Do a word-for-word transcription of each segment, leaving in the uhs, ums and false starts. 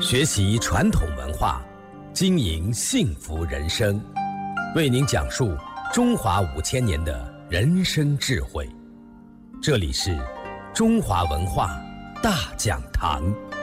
学习传统文化，经营幸福人生，为您讲述中华五千年的人生智慧。这里是中华文化大讲堂。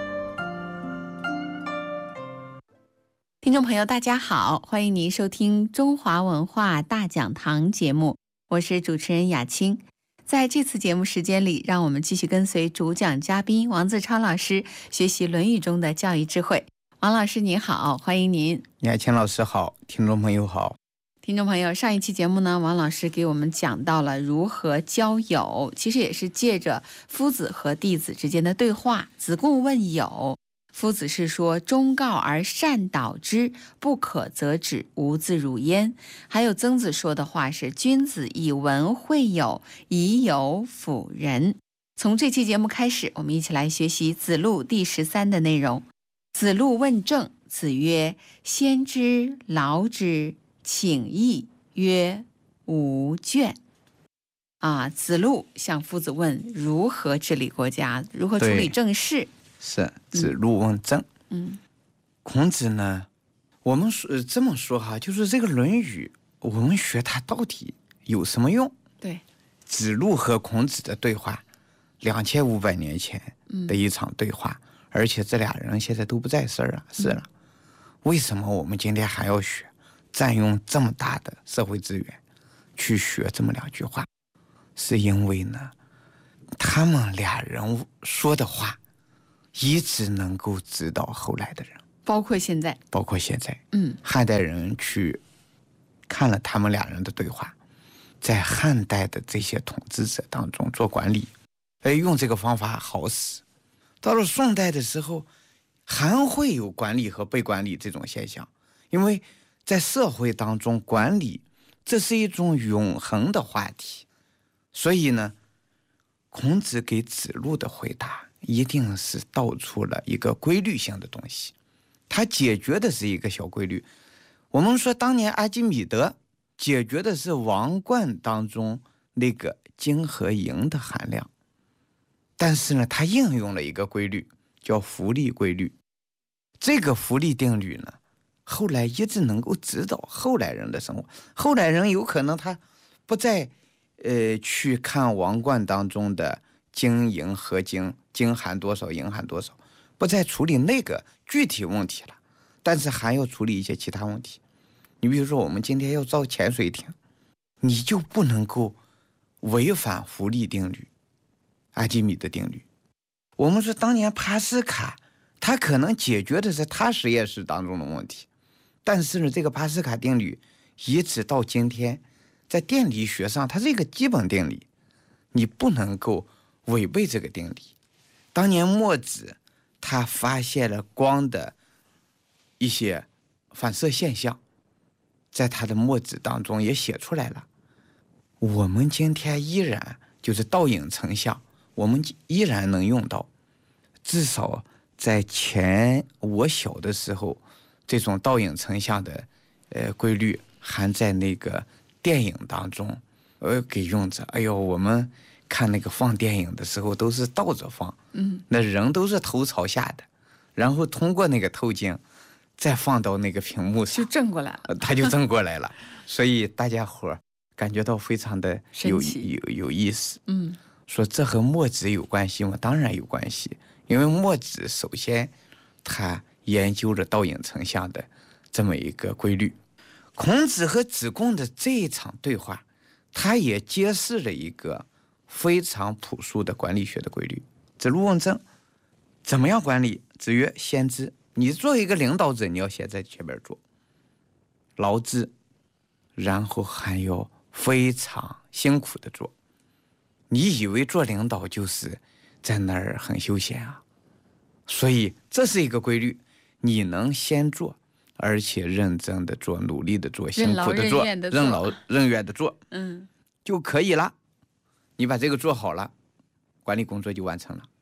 听众朋友大家好，欢迎您收听中华文化大讲堂节目，我是主持人雅青。在这次节目时间里，让我们继续跟随主讲嘉宾王自超老师学习《论语》中的教育智慧。王老师你好，欢迎您。 雅青老师好，听众朋友好。 听众朋友，上一期节目呢，王老师给我们讲到了如何交友，其实也是借着夫子和弟子之间的对话。子贡问友，夫子是说：忠告而善导之，不可则止，无自辱焉。还有曾子说的话是：君子以文会友，以友辅仁。从这期节目开始，我们一起来学习子路第十三的内容。子路问政，子曰：先知劳之，请益，曰：无倦。啊，子路向夫子问如何治理国家，如何处理政事。 是子路问政。 嗯， 孔子呢，我们说这么说哈，就是这个《论语》，我们学它到底有什么用？ 对， 子路和孔子的对话，两千五百年前的一场对话，嗯、而且这俩人现在都不在世了，是了。嗯、为什么我们今天还要学？占用这么大的社会资源去学这么两句话，是因为呢，他们俩人说的话一直能够指导后来的人， 包括现在， 包括现在， 嗯， 汉代人去看了他们俩人的对话，在汉代的这些统治者当中做管理，哎，用这个方法好使。到了宋代的时候，还会有管理和被管理这种现象，因为在社会当中，管理这是一种永恒的话题，所以呢，孔子给子路的回答一定是道出了一个规律性的东西，他解决的是一个小规律。我们说当年阿基米德解决的是王冠当中那个金和银的含量，但是呢，他应用了一个规律，叫浮力规律。这个浮力定律呢，后来一直能够指导后来人的生活。后来人有可能他不再呃去看王冠当中的金银合金，金含多少银含多少，不再处理那个具体问题了，但是还要处理一些其他问题。你比如说我们今天要造潜水艇，你就不能够违反浮力定律，阿基米德定律。我们说当年帕斯卡他可能解决的是他实验室当中的问题，但是呢，这个帕斯卡定律一直到今天在电力学上它是一个基本定理，你不能够违背这个定理。当年墨子他发现了光的一些反射现象，在他的墨子当中也写出来了。我们今天依然就是倒影成像，我们依然能用到，至少在前我小的时候，这种倒影成像的呃规律还在那个电影当中呃给用着。哎呦，我们看那个放电影的时候都是倒着放， 嗯， 那人都是头朝下的，然后通过那个透镜再放到那个屏幕上， 就正过来了， 它就正过来了。所以大家伙感觉到非常的有有有意思。 嗯， 说这和墨子有关系吗？当然有关系，因为墨子首先他研究了倒影成像的这么一个规律。孔子和子贡的这一场对话，他也揭示了一个非常朴素的管理学的规律。子路问政，怎么样管理？子曰：先知。你作为一个领导者，你要先在前边做，劳之，然后还要非常辛苦的做。你以为做领导就是在那儿很休闲啊？所以这是一个规律，你能先做，而且认真的做，努力的做，辛苦的做，任劳任怨的做， 嗯， 就可以了。你把这个做好了，管理工作就完成了。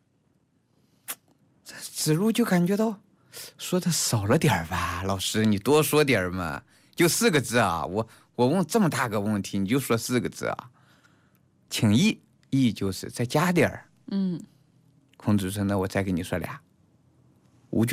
子路就感觉到说的少了点吧，老师你多说点嘛，就四个字啊，我我问这么大个问题，你就说四个字啊，请益，益就是再加点儿。 嗯， 孔子说那我再给你说俩，无倦，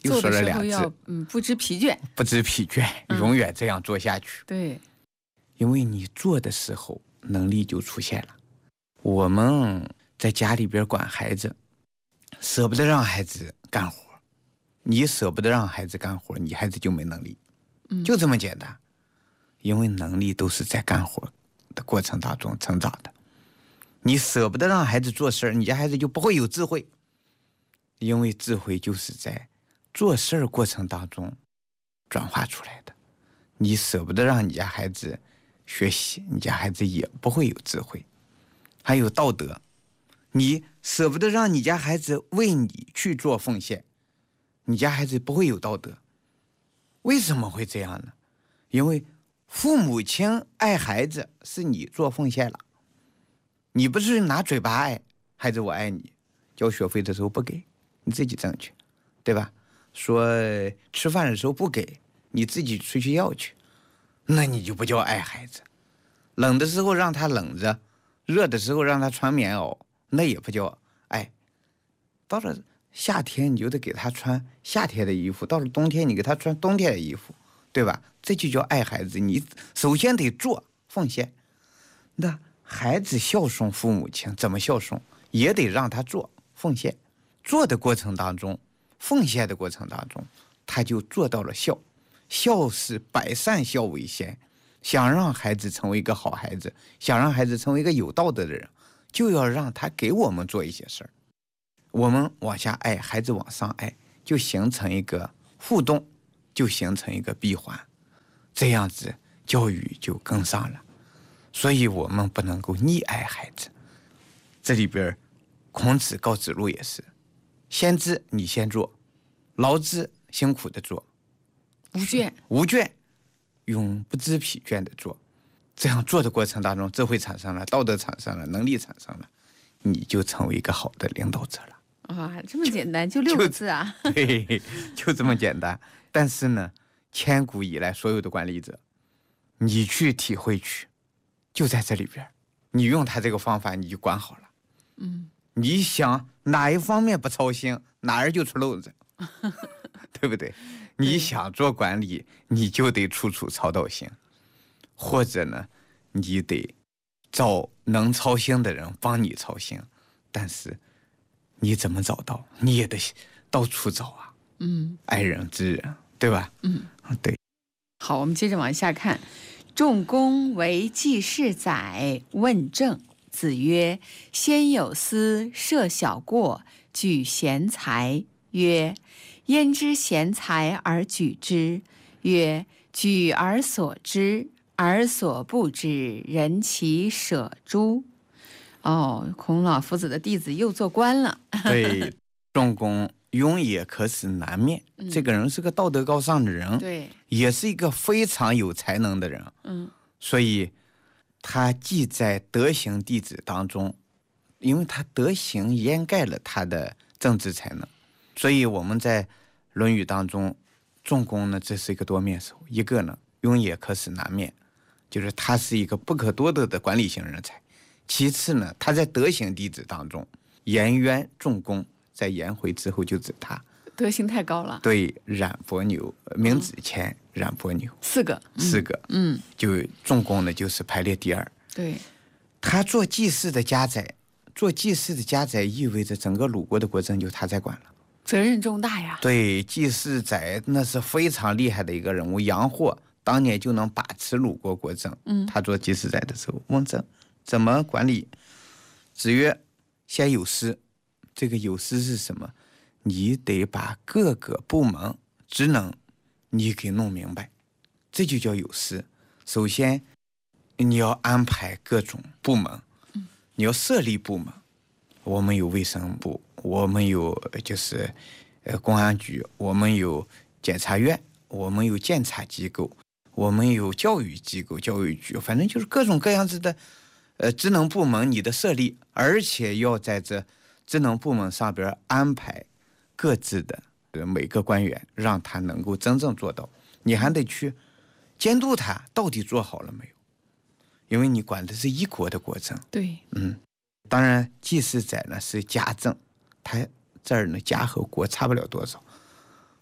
又说了两次， 要嗯不知疲倦， 不知疲倦，永远这样做下去。 嗯、对， 因为你做的时候能力就出现了。我们在家里边管孩子，舍不得让孩子干活，你舍不得让孩子干活，你孩子就没能力， 嗯， 就这么简单。因为能力都是在干活的过程当中成长的。你舍不得让孩子做事儿，你家孩子就不会有智慧。因为智慧就是在做事儿过程当中转化出来的。你舍不得让你家孩子学习，你家孩子也不会有智慧。还有道德，你舍不得让你家孩子为你去做奉献，你家孩子不会有道德。为什么会这样呢？因为父母亲爱孩子是你做奉献了，你不是拿嘴巴爱孩子，我爱你，交学费的时候不给，你自己挣去，对吧？说吃饭的时候不给，你自己出去要去，那你就不叫爱孩子。冷的时候让他冷着，热的时候让他穿棉袄，那也不叫爱。到了夏天你就得给他穿夏天的衣服，到了冬天你给他穿冬天的衣服，对吧？这就叫爱孩子。你首先得做奉献。那孩子孝顺父母亲怎么孝顺？也得让他做奉献。做的过程当中，奉献的过程当中，他就做到了孝。孝是百善孝为先。想让孩子成为一个好孩子，想让孩子成为一个有道德的人，就要让他给我们做一些事儿。我们往下爱，孩子往上爱，就形成一个互动，就形成一个闭环，这样子教育就跟上了。所以我们不能够溺爱孩子。这里边孔子告子路也是，先知你先做，劳之辛苦的做， 无倦无倦，永不知疲倦的做。这样做的过程当中，智慧产生了，道德产生了，能力产生了，你就成为一个好的领导者了。 啊，这么简单，就六个字啊！ 对，就这么简单。但是呢，千古以来所有的管理者，你去体会去，就在这里边，你用他这个方法，你就管好了。 嗯， 你想哪一方面不操心，哪儿就出漏子，对不对？你想做管理，你就得处处操到心，或者呢，你得找能操心的人帮你操心，但是你怎么找到？你也得到处找啊。 嗯， 爱人之人，对吧？ 嗯， 对。 好，我们接着往下看。仲弓为季氏载，问政。子曰：先有司，设小过，举贤才。曰：焉知贤才而举之？曰：举而所知，而所不知，人其舍诸。哦，孔老夫子的弟子又做官了。 对，仲弓庸也可使南面、嗯、这个人是个道德高尚的人， 对， 也是一个非常有才能的人。 嗯， 所以他既在德行弟子当中，因为他德行掩盖了他的政治才能，所以我们在《论语》当中，仲弓呢，这是一个多面手。一个呢，庸也可使南面，就是他是一个不可多得的管理型人才。其次呢，他在德行弟子当中，颜渊、仲弓，在颜回之后就指他， 德行太高了。 对，冉伯牛、闵子骞、冉伯牛四个， 四个， 嗯， 就仲弓呢，就是排列第二。 对， 他做祭祀的家宰，做祭祀的家宰意味着整个鲁国的国政就他在管了， 责任重大呀。 对，祭祀宰那是非常厉害的一个人物，杨霍当年就能把持鲁国国政。 嗯， 他做祭祀宰的时候，问政怎么管理？子曰：先有司。这个有司是什么？你得把各个部门职能你给弄明白，这就叫有司。首先你要安排各种部门，你要设立部门。我们有卫生部，我们有就是呃公安局，我们有检察院，我们有监察机构，我们有教育机构、教育局，反正就是各种各样子的呃职能部门你的设立，而且要在这职能部门上边安排各自的每个官员，让他能够真正做到。你还得去监督他到底做好了没有，因为你管的是一国的国政。 对， 嗯，当然祭祀宰呢是家政，他这儿呢家和国差不了多少，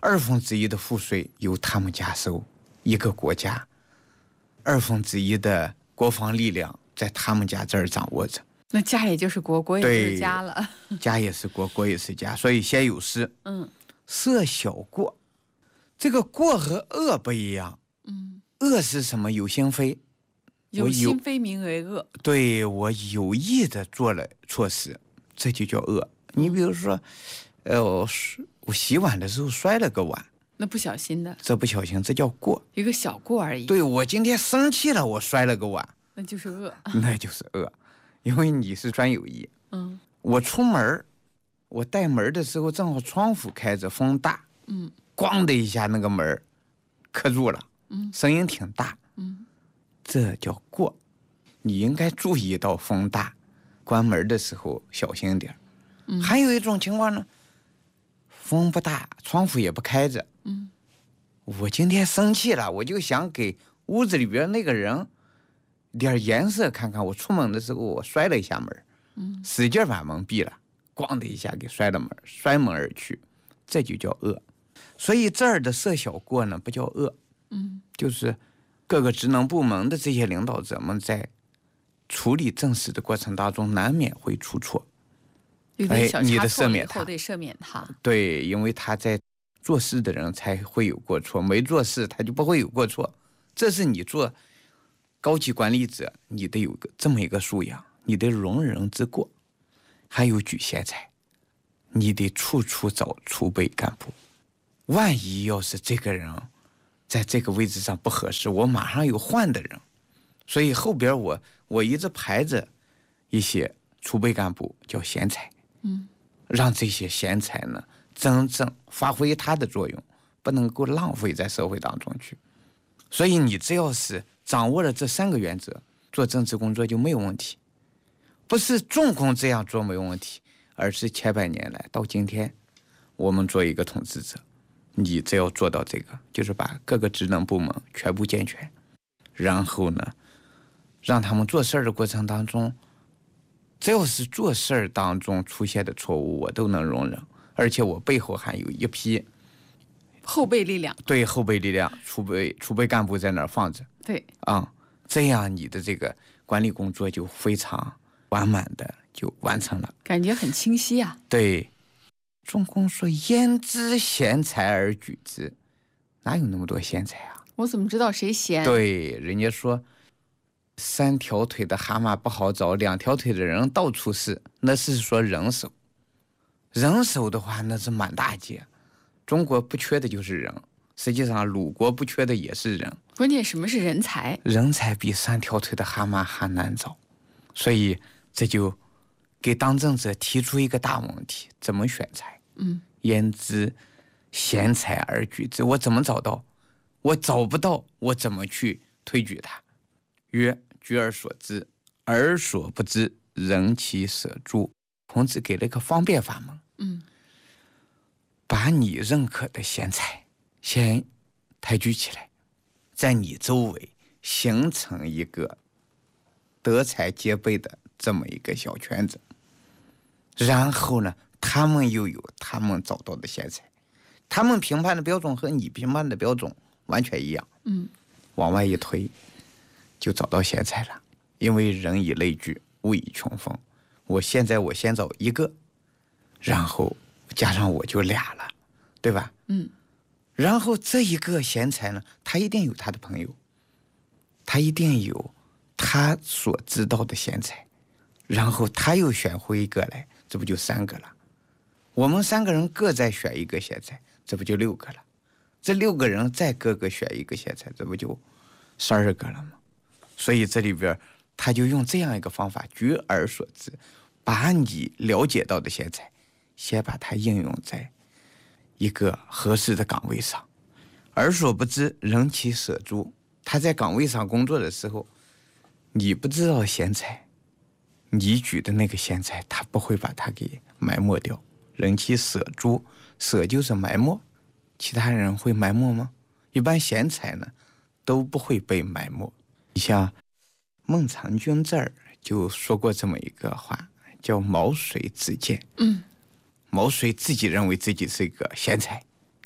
二分之一的赋税由他们家收，一个国家二分之一的国防力量在他们家这儿掌握着。 那家也就是国，国也就是家了。 家也是国，国也是家，所以先有事。 嗯， 设小过，这个过和恶不一样。 嗯， 恶是什么？有心非， 有心非名为恶。 对，我有意的做了错事，这就叫恶。你比如说，呃，我我洗碗的时候摔了个碗， 那不小心的， 这不小心，这叫过， 一个小过而已。 对，我今天生气了，我摔了个碗， 那就是恶， 那就是恶，因为你是专有意。 嗯， 我出门，我带门的时候正好窗户开着，风大， 嗯， 咣的一下那个门磕住了， 嗯， 声音挺大， 嗯， 这叫过。你应该注意到风大，关门的时候小心点。嗯，还有一种情况呢，风不大，窗户也不开着， 嗯， 我今天生气了，我就想给屋子里边那个人点颜色看看。我出门的时候我摔了一下门，嗯，使劲把门闭了，咣的一下给摔了门，摔门而去，这就叫恶。所以这儿的设小过呢，不叫恶， 嗯， 就是各个职能部门的这些领导者们在处理政事的过程当中，难免会出错。 有点小差错以后得赦免他。 对，因为他在做事的人才会有过错，没做事他就不会有过错。这是你做高级管理者，你得有个这么一个素养，你得容人之过。还有举贤才，你得处处找储备干部。万一要是这个人在这个位置上不合适，我马上有换的人。所以后边我我一直排着一些储备干部，叫贤才。 嗯， 让这些贤才呢真正发挥他的作用，不能够浪费在社会当中去。所以你只要是掌握了这三个原则，做政治工作就没有问题。不是重工这样做没有问题，而是千百年来到今天，我们做一个统治者，你只要做到这个，就是把各个职能部门全部健全，然后呢，让他们做事的过程当中，只要是做事儿当中出现的错误，我都能容忍，而且我背后还有一批后备力量， 对后备力量、储备储备干部在那儿放着， 对啊、嗯，这样你的这个管理工作就非常完满的就完成了， 感觉很清晰啊。 对，仲弓说：“焉知贤才而举之？”哪有那么多贤才啊？ 我怎么知道谁贤？ 对，人家说。三条腿的蛤蟆不好找，两条腿的人到处是，那是说人手。人手的话，那是满大街。中国不缺的就是人，实际上鲁国不缺的也是人。 关键什么是人才？ 人才比三条腿的蛤蟆还难找，所以这就给当政者提出一个大问题：怎么选才？ 嗯， 焉知贤才而举之？我怎么找到？我找不到，我怎么去推举他？曰：举而所知，而所不知，人其舍诸。孔子给了一个方便法门， 嗯， 把你认可的贤才先抬举起来，在你周围形成一个德才兼备的这么一个小圈子，然后呢，他们又有他们找到的贤才，他们评判的标准和你评判的标准完全一样， 嗯， 往外一推。就找到贤才了，因为人以类聚，物以群分。我现在我先找一个，然后加上我就俩了，对吧？ 嗯。 然后这一个贤才呢，他一定有他的朋友，他一定有他所知道的贤才，然后他又选回一个来，这不就三个了？我们三个人各再选一个贤才，这不就六个了？这六个人再各个选一个贤才，这不就十二个了吗？所以这里边他就用这样一个方法，举而所知，把你了解到的贤才先把它应用在一个合适的岗位上，而所不知，人其舍诸。他在岗位上工作的时候，你不知道贤才，你举的那个贤才他不会把他给埋没掉。人其舍诸，舍就是埋没，其他人会埋没吗？一般贤才呢都不会被埋没。你像孟尝君这儿就说过这么一个话，叫毛遂自荐。 嗯， 毛遂自己认为自己是一个贤才，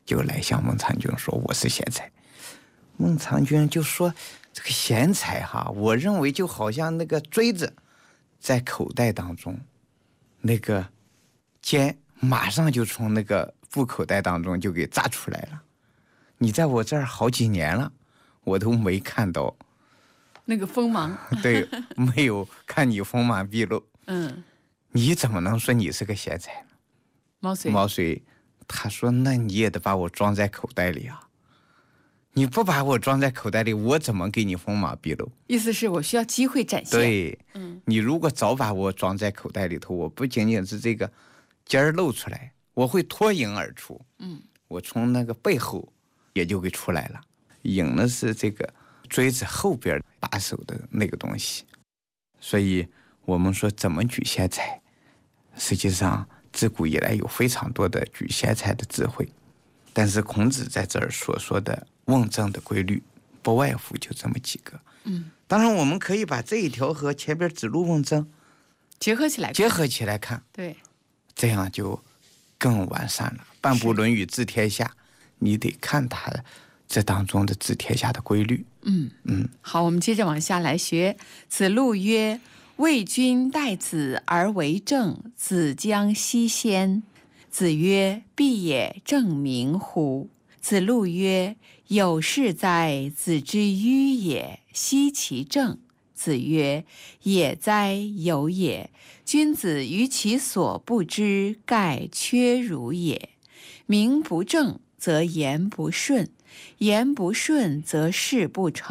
就来向孟尝君说我是贤才。孟尝君就说这个贤才哈，我认为就好像那个锥子在口袋当中，那个尖马上就从那个布口袋当中就给扎出来了。你在我这儿好几年了，我都没看到那个锋芒。 对，没有看你锋芒毕露。 嗯， 你怎么能说你是个贤才呢？ 毛遂， 毛遂他说那你也得把我装在口袋里啊，你不把我装在口袋里，我怎么给你锋芒毕露？ 意思是我需要机会展现。 对， 嗯， 你如果早把我装在口袋里头，我不仅仅是这个尖儿露出来，我会脱颖而出。 嗯， 我从那个背后也就给出来了。颖呢是这个锥子后边把手的那个东西，所以我们说怎么举贤才，实际上自古以来有非常多的举贤才的智慧，但是孔子在这儿所说的问政的规律，不外乎就这么几个。 嗯， 当然我们可以把这一条和前边子路问政结合起来看， 结合起来看， 对， 这样就更完善了。半部《论语》治天下，你得看它这当中的治天下的规律。 嗯嗯， 好，我们接着往下来学。子路曰：魏君待子而为政，子将西先。子曰：必也正名乎？子路曰：有事哉，子之迂也，奚其政？子曰：也哉，有也。君子于其所不知，盖缺如也。名不正则言不顺，言不顺则事不成。